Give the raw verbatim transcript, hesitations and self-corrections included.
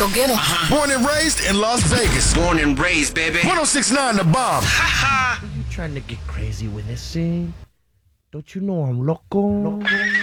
Go get him. Uh-huh. Born and raised in Las Vegas. Born and raised, baby. ten sixty-nine The Bomb. You trying to get crazy with this scene? Don't you know I'm loco? loco?